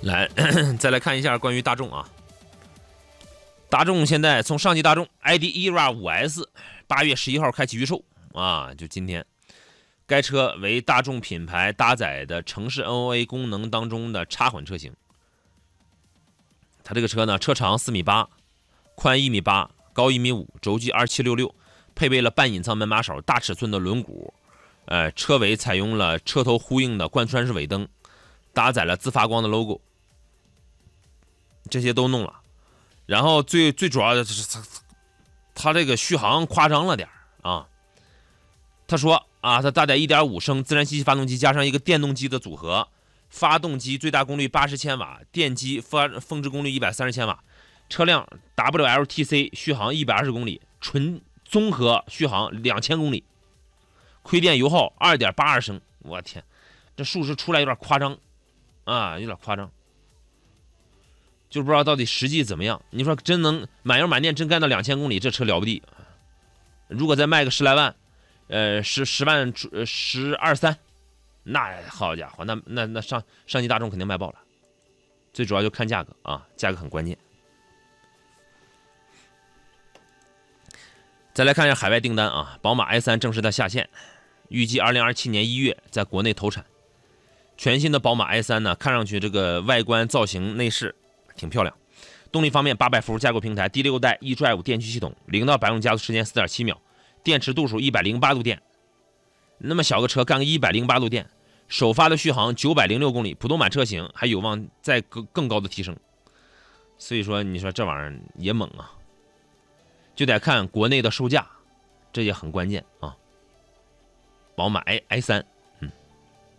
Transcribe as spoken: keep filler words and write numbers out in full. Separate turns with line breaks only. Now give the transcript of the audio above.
来，再来看一下关于大众啊。大众现在从上汽大众 I D E R A 五 S 八月十一号开启预售啊，就今天。该车为大众品牌搭载的城市 N O A 功能当中的插混车型。它这个车呢，车长四米八，宽一米八，高一米五，轴距二七六六，配备了半隐藏门把手、大尺寸的轮毂。呃，车尾采用了车头呼应的贯穿式尾灯，搭载了自发光的 logo， 这些都弄了。然后最最主要的是它，它这个续航夸张了点啊。他说啊，它搭载 一点五 升自然吸气发动机加上一个电动机的组合，发动机最大功率八十千瓦，电机发峰值功率一百三十千瓦，车辆 W L T C 续航一百二十公里，纯综合续航两千公里，亏电油耗 二点八二升。我天，这数值出来有点夸张啊，有点夸张。就不知道到底实际怎么样。你说真能满油满电真干到两千公里，这车了不地。如果再卖个十来万，呃，十十万十二三，那好家伙，那那那上上汽大众肯定卖爆了。最主要就看价格啊，价格很关键。再来看一下海外订单啊，宝马 i 三 正式的下线，预计二零二七年一月在国内投产。全新的宝马 i 三 呢，看上去这个外观造型内饰挺漂亮。动力方面，八百伏架构平台，第六代 eDrive 电驱系统，零到百公里加速时间 四点七秒，电池度数一百零八度电。那么小个车干个一百零八度电，首发的续航九百零六公里，普通版车型还有望再更更高的提升。所以说，你说这玩意儿也猛啊，就得看国内的售价，这也很关键啊。宝马 i i 三。